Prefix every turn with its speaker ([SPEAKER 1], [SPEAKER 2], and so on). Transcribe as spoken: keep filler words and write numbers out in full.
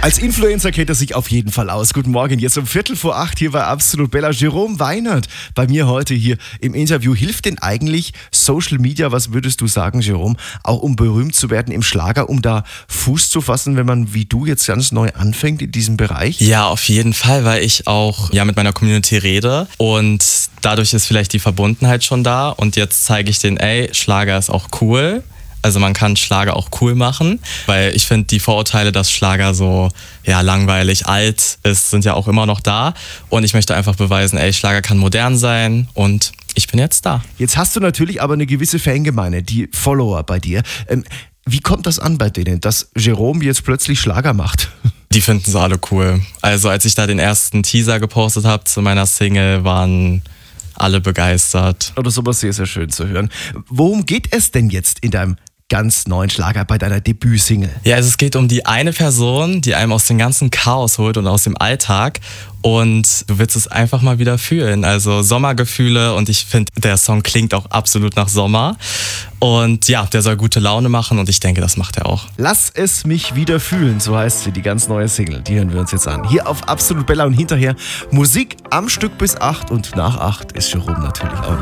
[SPEAKER 1] Als Influencer kennt er sich auf jeden Fall aus. Guten Morgen, jetzt um Viertel vor acht hier bei Absolut Bella. Jerome Weinert bei mir heute hier im Interview. Hilft denn eigentlich Social Media, was würdest du sagen, Jerome, auch um berühmt zu werden im Schlager, um da Fuß zu fassen, wenn man wie du jetzt ganz neu anfängt in diesem Bereich?
[SPEAKER 2] Ja, auf jeden Fall, weil ich auch ja mit meiner Community rede und dadurch ist vielleicht die Verbundenheit schon da und jetzt zeige ich denen, ey, Schlager ist auch cool. Also man kann Schlager auch cool machen, weil ich finde, die Vorurteile, dass Schlager so ja langweilig, alt ist, sind ja auch immer noch da. Und ich möchte einfach beweisen, ey, Schlager kann modern sein und ich bin jetzt da.
[SPEAKER 1] Jetzt hast du natürlich aber eine gewisse Fangemeinde, die Follower bei dir. Ähm, wie kommt das an bei denen, dass Jerome jetzt plötzlich Schlager macht?
[SPEAKER 2] Die finden es alle cool. Also als ich da den ersten Teaser gepostet habe zu meiner Single, waren alle begeistert.
[SPEAKER 1] Oder sowas sehr, sehr schön zu hören. Worum geht es denn jetzt in deinem ganz neuen Schlager bei deiner Debütsingle?
[SPEAKER 2] Ja, also es geht um die eine Person, die einem aus dem ganzen Chaos holt und aus dem Alltag und du willst es einfach mal wieder fühlen. Also Sommergefühle und ich finde, der Song klingt auch absolut nach Sommer und ja, der soll gute Laune machen und ich denke, das macht er auch.
[SPEAKER 1] Lass es mich wieder fühlen, so heißt sie, die ganz neue Single. Die hören wir uns jetzt an. Hier auf Absolut Bella und hinterher Musik am Stück bis acht und nach acht ist Jerome natürlich auch noch.